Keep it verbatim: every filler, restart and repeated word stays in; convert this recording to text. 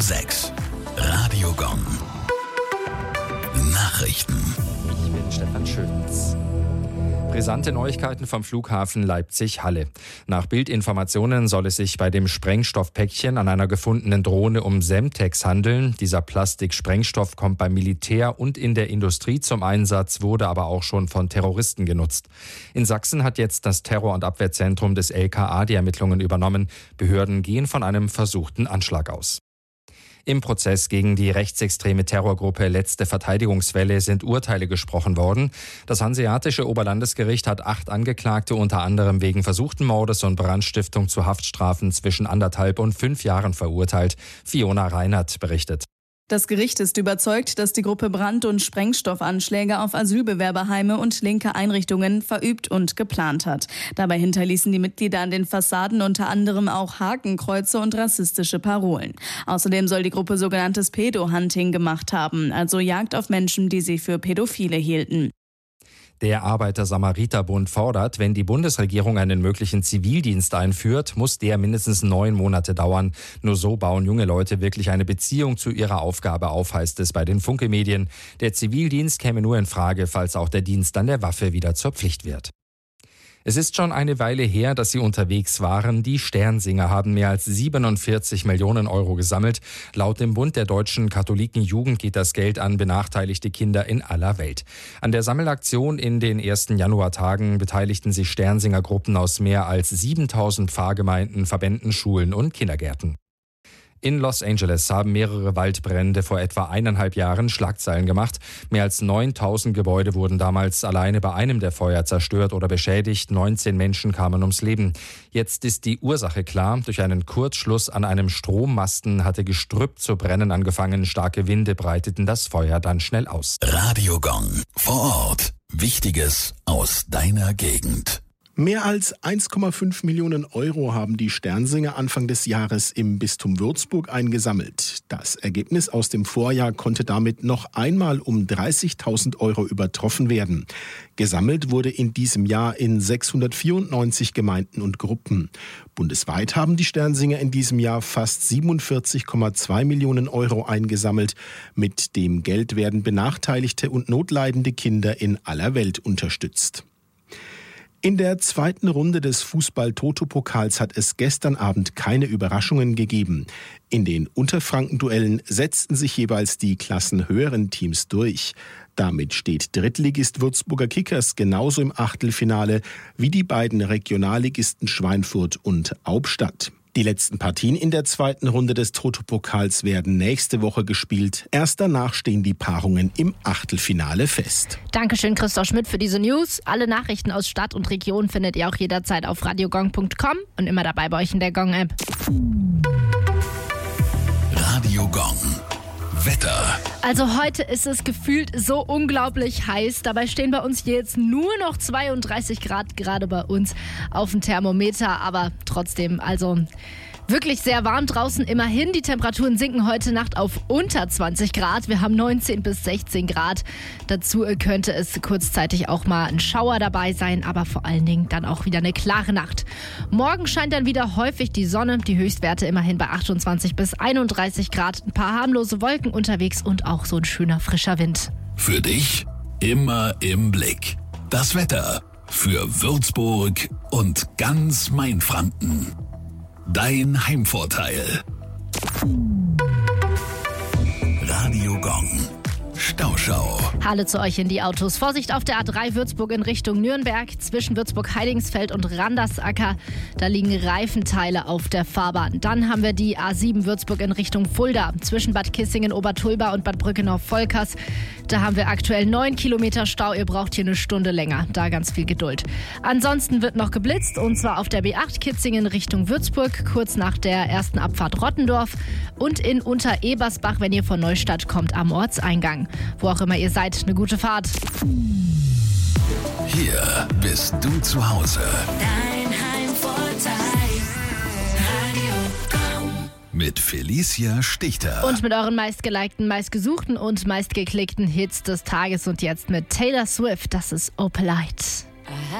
sechs. Radio Gong. Nachrichten. Ich bin Stefan Schütz. Brisante Neuigkeiten vom Flughafen Leipzig-Halle. Nach Bildinformationen soll es sich bei dem Sprengstoffpäckchen an einer gefundenen Drohne um Semtex handeln. Dieser Plastiksprengstoff kommt beim Militär und in der Industrie zum Einsatz, wurde aber auch schon von Terroristen genutzt. In Sachsen hat jetzt das Terror- und Abwehrzentrum des L K A die Ermittlungen übernommen. Behörden gehen von einem versuchten Anschlag aus. Im Prozess gegen die rechtsextreme Terrorgruppe Letzte Verteidigungswelle sind Urteile gesprochen worden. Das Hanseatische Oberlandesgericht hat acht Angeklagte unter anderem wegen versuchten Mordes und Brandstiftung zu Haftstrafen zwischen anderthalb und fünf Jahren verurteilt. Fiona Reinert berichtet. Das Gericht ist überzeugt, dass die Gruppe Brand- und Sprengstoffanschläge auf Asylbewerberheime und linke Einrichtungen verübt und geplant hat. Dabei hinterließen die Mitglieder an den Fassaden unter anderem auch Hakenkreuze und rassistische Parolen. Außerdem soll die Gruppe sogenanntes Pedo-Hunting gemacht haben, also Jagd auf Menschen, die sie für Pädophile hielten. Der Arbeiter-Samariter-Bund fordert, wenn die Bundesregierung einen möglichen Zivildienst einführt, muss der mindestens neun Monate dauern. Nur so bauen junge Leute wirklich eine Beziehung zu ihrer Aufgabe auf, heißt es bei den Funke-Medien. Der Zivildienst käme nur in Frage, falls auch der Dienst an der Waffe wieder zur Pflicht wird. Es ist schon eine Weile her, dass sie unterwegs waren. Die Sternsinger haben mehr als siebenundvierzig Millionen Euro gesammelt. Laut dem Bund der deutschen Katholikenjugend geht das Geld an benachteiligte Kinder in aller Welt. An der Sammelaktion in den ersten Januartagen beteiligten sich Sternsinger-Gruppen aus mehr als siebentausend Pfarrgemeinden, Verbänden, Schulen und Kindergärten. In Los Angeles haben mehrere Waldbrände vor etwa eineinhalb Jahren Schlagzeilen gemacht. Mehr als neuntausend Gebäude wurden damals alleine bei einem der Feuer zerstört oder beschädigt. neunzehn Menschen kamen ums Leben. Jetzt ist die Ursache klar. Durch einen Kurzschluss an einem Strommasten hatte Gestrüpp zu brennen angefangen. Starke Winde breiteten das Feuer dann schnell aus. Radio Gong. Vor Ort. Wichtiges aus deiner Gegend. Mehr als eins Komma fünf Millionen Euro haben die Sternsinger Anfang des Jahres im Bistum Würzburg eingesammelt. Das Ergebnis aus dem Vorjahr konnte damit noch einmal um dreißigtausend Euro übertroffen werden. Gesammelt wurde in diesem Jahr in sechshundertvierundneunzig Gemeinden und Gruppen. Bundesweit haben die Sternsinger in diesem Jahr fast siebenundvierzig Komma zwei Millionen Euro eingesammelt. Mit dem Geld werden benachteiligte und notleidende Kinder in aller Welt unterstützt. In der zweiten Runde des Fußball-Toto-Pokals hat es gestern Abend keine Überraschungen gegeben. In den Unterfranken-Duellen setzten sich jeweils die klassenhöheren Teams durch. Damit steht Drittligist Würzburger Kickers genauso im Achtelfinale wie die beiden Regionalligisten Schweinfurt und Aubstadt. Die letzten Partien in der zweiten Runde des Toto-Pokals werden nächste Woche gespielt. Erst danach stehen die Paarungen im Achtelfinale fest. Dankeschön, Christoph Schmidt, für diese News. Alle Nachrichten aus Stadt und Region findet ihr auch jederzeit auf radiogong punkt com und immer dabei bei euch in der Gong-App. Radio Gong. Wetter. Also heute ist es gefühlt so unglaublich heiß. Dabei stehen bei uns hier jetzt nur noch zweiunddreißig Grad gerade bei uns auf dem Thermometer. Aber trotzdem, also wirklich sehr warm draußen. Immerhin, die Temperaturen sinken heute Nacht auf unter zwanzig Grad. Wir haben neunzehn bis sechzehn Grad. Dazu könnte es kurzzeitig auch mal ein Schauer dabei sein, aber vor allen Dingen dann auch wieder eine klare Nacht. Morgen scheint dann wieder häufig die Sonne. Die Höchstwerte immerhin bei achtundzwanzig bis einunddreißig Grad. Ein paar harmlose Wolken unterwegs und auch so ein schöner frischer Wind. Für dich immer im Blick. Das Wetter für Würzburg und ganz Mainfranken. Dein Heimvorteil. Radio Gong. Stauschau. Hallo zu euch in die Autos. Vorsicht auf der A drei Würzburg in Richtung Nürnberg. Zwischen Würzburg-Heidingsfeld und Randersacker. Da liegen Reifenteile auf der Fahrbahn. Dann haben wir die A sieben Würzburg in Richtung Fulda. Zwischen Bad Kissingen, Obertulba und Bad Brückenau-Volkers. Da haben wir aktuell neun Kilometer Stau. Ihr braucht hier eine Stunde länger. Da ganz viel Geduld. Ansonsten wird noch geblitzt. Und zwar auf der B acht Kitzingen Richtung Würzburg. Kurz nach der ersten Abfahrt Rottendorf. Und in Unterebersbach, wenn ihr von Neustadt kommt, am Ortseingang. Wo auch immer ihr seid, eine gute Fahrt. Hier bist du zu Hause. Dein Heimvorteil. Radio Gong. Mit Felicia Stichter. Und mit euren meistgelikten, meistgesuchten und meistgeklickten Hits des Tages. Und jetzt mit Taylor Swift. Das ist Opalite.